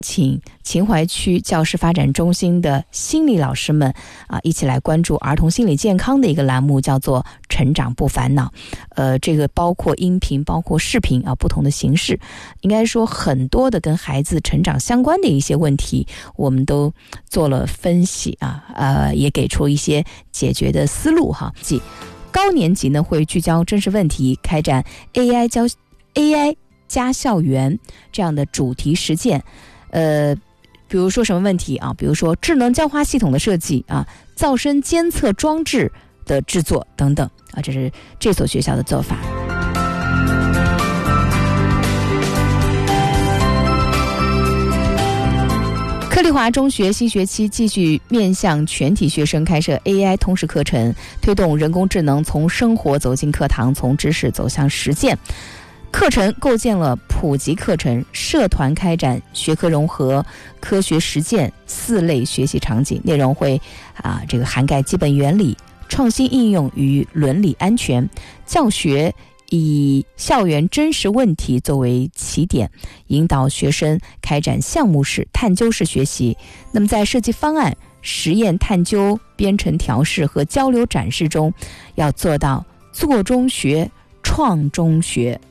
请秦淮区教师发展中心的心理老师们一起来关注儿童心理健康的一个栏目，叫做成长不烦恼。这个包括音频包括视频不同的形式，应该说很多的跟孩子成长相关的一些问题我们都做了分析也给出一些解决的思路哈。高年级呢会聚焦真实问题，开展 AI 加校园这样的主题实践。比如说什么问题比如说智能浇花系统的设计噪声监测装置的制作等等这是这所学校的做法。克利华中学新学期继续面向全体学生开设 AI 通识课程，推动人工智能从生活走进课堂，从知识走向实践。课程构建了普及课程，社团开展学科融合、科学实践4类学习场景，内容会这个涵盖基本原理、创新应用与伦理安全。教学以校园真实问题作为起点，引导学生开展项目式、探究式学习。那么在设计方案、实验探究、编程调试和交流展示中，要做到做中学、创中学。